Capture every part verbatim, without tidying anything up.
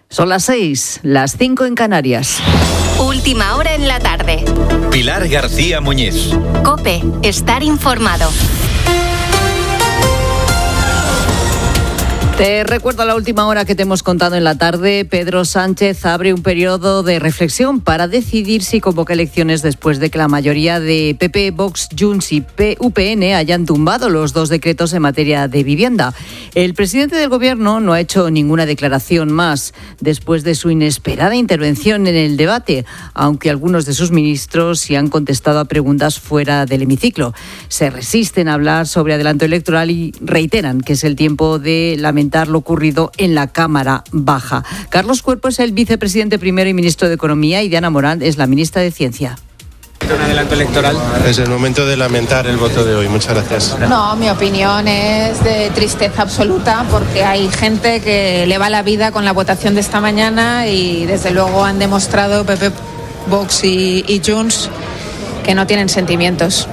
Son las seis, las cinco en Canarias. Última hora en la tarde. Pilar García Muñiz. COPE, estar informado. Te recuerdo la última hora que te hemos contado en la tarde. Pedro Sánchez abre un periodo de reflexión para decidir si convoca elecciones después de que la mayoría de P P, Vox, Junts y U P N hayan tumbado los dos decretos en materia de vivienda. El presidente del Gobierno no ha hecho ninguna declaración más después de su inesperada intervención en el debate, aunque algunos de sus ministros sí han contestado a preguntas fuera del hemiciclo. Se resisten a hablar sobre adelanto electoral y reiteran que es el tiempo de lamentar lo ocurrido en la Cámara Baja. Carlos Cuerpo es el vicepresidente primero y ministro de Economía y Diana Morán es la ministra de Ciencia. ¿Un adelanto electoral? Es el momento de lamentar el voto de hoy. Muchas gracias. No, mi opinión es de tristeza absoluta porque hay gente que le va la vida con la votación de esta mañana y desde luego han demostrado P P, Vox y, y Junts que no tienen sentimientos.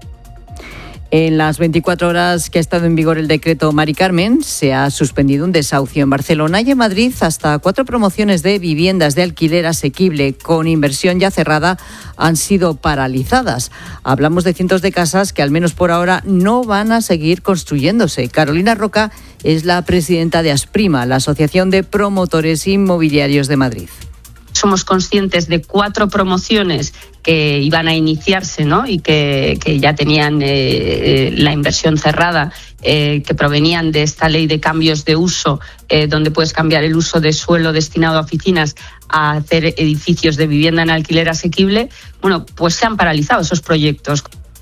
En las veinticuatro horas que ha estado en vigor el decreto Mari Carmen, se ha suspendido un desahucio en Barcelona y en Madrid. Hasta cuatro promociones de viviendas de alquiler asequible con inversión ya cerrada han sido paralizadas. Hablamos de cientos de casas que al menos por ahora no van a seguir construyéndose. Carolina Roca es la presidenta de Asprima, la Asociación de Promotores Inmobiliarios de Madrid. Somos conscientes de cuatro promociones que iban a iniciarse, ¿no? Y que, que ya tenían eh, la inversión cerrada, eh, que provenían de esta ley de cambios de uso, eh, donde puedes cambiar el uso de suelo destinado a oficinas a hacer edificios de vivienda en alquiler asequible. Bueno, pues se han paralizado esos proyectos.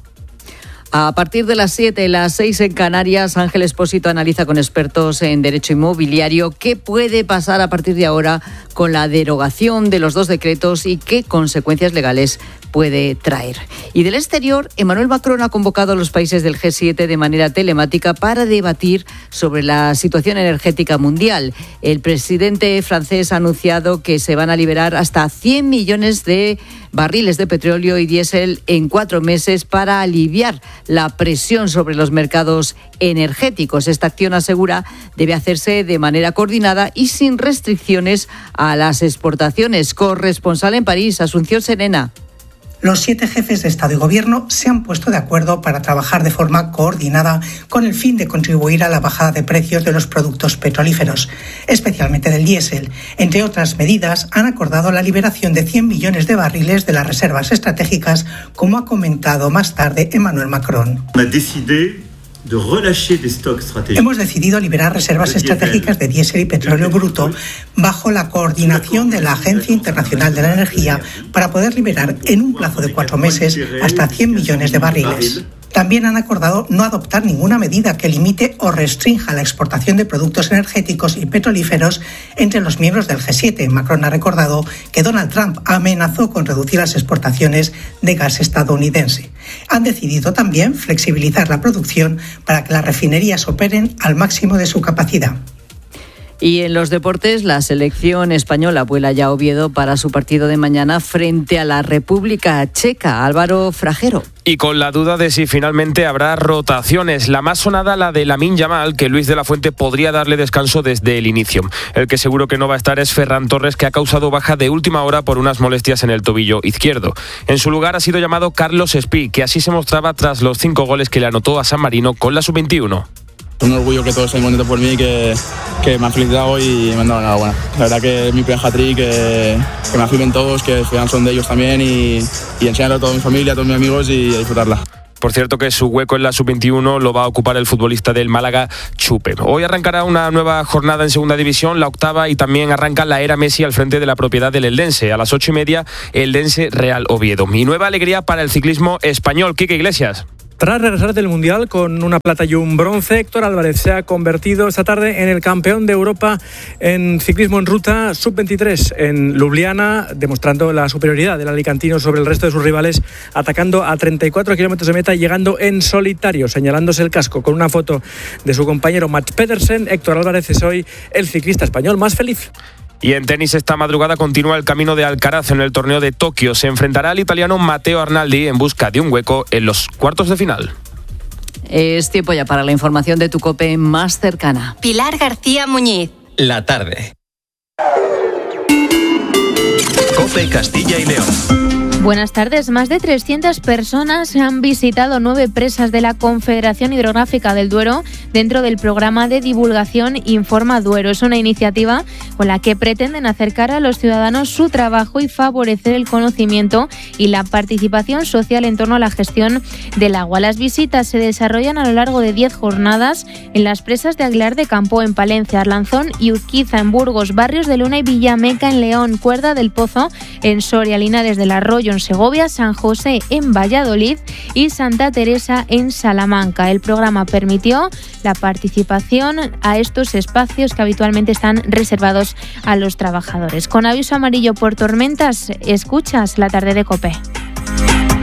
A partir de las siete, las seis en Canarias, Ángel Expósito analiza con expertos en derecho inmobiliario qué puede pasar a partir de ahora con la derogación de los dos decretos y qué consecuencias legales puede traer. Y del exterior, Emmanuel Macron ha convocado a los países del G siete de manera telemática para debatir sobre la situación energética mundial. El presidente francés ha anunciado que se van a liberar hasta cien millones de barriles de petróleo y diésel en cuatro meses para aliviar la presión sobre los mercados energéticos. Esta acción, asegura, debe hacerse de manera coordinada y sin restricciones a las exportaciones. Corresponsal en París, Asunción Serena. Los siete jefes de Estado y Gobierno se han puesto de acuerdo para trabajar de forma coordinada con el fin de contribuir a la bajada de precios de los productos petrolíferos, especialmente del diésel. Entre otras medidas, han acordado la liberación de cien millones de barriles de las reservas estratégicas, como ha comentado más tarde Emmanuel Macron. Hemos decidido liberar reservas estratégicas de diésel y petróleo bruto bajo la coordinación de la Agencia Internacional de la Energía para poder liberar en un plazo de cuatro meses hasta cien millones de barriles. También han acordado no adoptar ninguna medida que limite o restrinja la exportación de productos energéticos y petrolíferos entre los miembros del G siete. Macron ha recordado que Donald Trump amenazó con reducir las exportaciones de gas estadounidense. Han decidido también flexibilizar la producción para que las refinerías operen al máximo de su capacidad. Y en los deportes, la selección española vuela ya a Oviedo para su partido de mañana frente a la República Checa. Álvaro Frajero. Y con la duda de si finalmente habrá rotaciones. La más sonada, la de Lamine Yamal, que Luis de la Fuente podría darle descanso desde el inicio. El que seguro que no va a estar es Ferran Torres, que ha causado baja de última hora por unas molestias en el tobillo izquierdo. En su lugar ha sido llamado Carlos Espí, que así se mostraba tras los cinco goles que le anotó a San Marino con la sub veintiuno. Un orgullo que todos estén contentos por mí, que, que me han felicitado y me han dado enhorabuena. La verdad que es mi primer hat-trick, que, que me afirmen todos, que son de ellos también y, y enseñarlo a toda mi familia, a todos mis amigos y a disfrutarla. Por cierto que su hueco en la sub veintiuno lo va a ocupar el futbolista del Málaga, Chupe. Hoy arrancará una nueva jornada en segunda división, la octava, y también arranca la era Messi al frente de la propiedad del Eldense. A las ocho y media, Eldense Real Oviedo. Mi nueva alegría para el ciclismo español. Quique Iglesias. Tras regresar del Mundial con una plata y un bronce, Héctor Álvarez se ha convertido esta tarde en el campeón de Europa en ciclismo en ruta sub veintitrés en Ljubljana, demostrando la superioridad del alicantino sobre el resto de sus rivales, atacando a treinta y cuatro kilómetros de meta y llegando en solitario, señalándose el casco con una foto de su compañero Mats Pedersen. Héctor Álvarez es hoy el ciclista español más feliz. Y en tenis esta madrugada continúa el camino de Alcaraz en el torneo de Tokio. Se enfrentará al italiano Matteo Arnaldi en busca de un hueco en los cuartos de final. Es tiempo ya para la información de tu COPE más cercana. Pilar García Muñiz. La tarde. COPE Castilla y León. Buenas tardes. Más de trescientas personas han visitado nueve presas de la Confederación Hidrográfica del Duero dentro del programa de divulgación Informa Duero. Es una iniciativa con la que pretenden acercar a los ciudadanos su trabajo y favorecer el conocimiento y la participación social en torno a la gestión del agua. Las visitas se desarrollan a lo largo de diez jornadas en las presas de Aguilar de Campo en Palencia, Arlanzón y Urquiza en Burgos, Barrios de Luna y Villameca en León, Cuerda del Pozo en Soria, Linares del Arroyo en Segovia, San José en Valladolid y Santa Teresa en Salamanca. El programa permitió la participación a estos espacios que habitualmente están reservados a los trabajadores. Con aviso amarillo por tormentas, escuchas La Tarde de COPE.